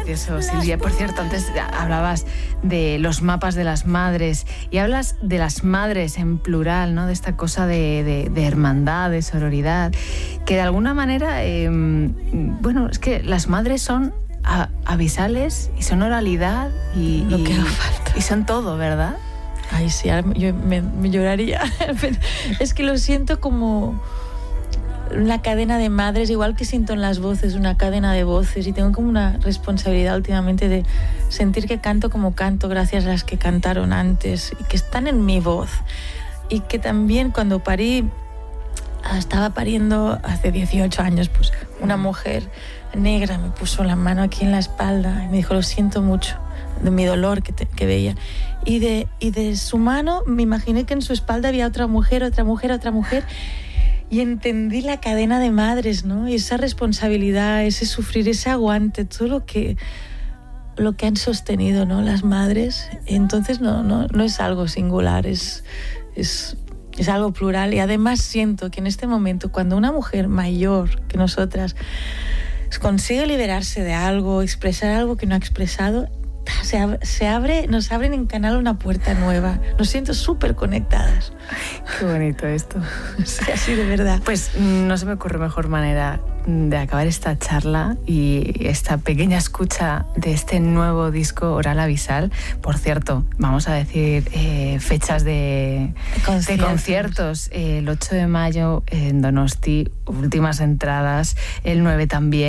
precioso, Silvia. Por cierto, antes hablabas de los mapas de las madres y hablas de las madres en plural, ¿no? De esta cosa de hermandad, de sororidad, que de alguna manera, bueno, es que las madres son abisales y son oralidad y lo que haga falta. Y son todo, ¿verdad? Ay, sí, yo me lloraría. Es que lo siento como una cadena de madres, igual que siento en las voces, una cadena de voces, y tengo como una responsabilidad últimamente de sentir que canto como canto gracias a las que cantaron antes y que están en mi voz. Y que también cuando parí, estaba pariendo hace 18 años, pues una mujer negra me puso la mano aquí en la espalda y me dijo: lo siento mucho de mi dolor que veía. Y de su mano me imaginé que en su espalda había otra mujer, y entendí la cadena de madres, ¿no? Y esa responsabilidad, ese sufrir, ese aguante, todo lo que han sostenido, ¿no? Las madres. Entonces no es algo singular, es algo plural. Y además siento que en este momento, cuando una mujer mayor que nosotras consigue liberarse de algo, expresar algo que no ha expresado, nos abren en canal una puerta nueva. Nos siento súper conectadas. Qué bonito esto. Sí, así de verdad. Pues no se me ocurre mejor manera de acabar esta charla y esta pequeña escucha de este nuevo disco Oral Abisal. Por cierto, vamos a decir fechas de conciertos. El 8 de mayo en Donosti, últimas entradas. El 9 también.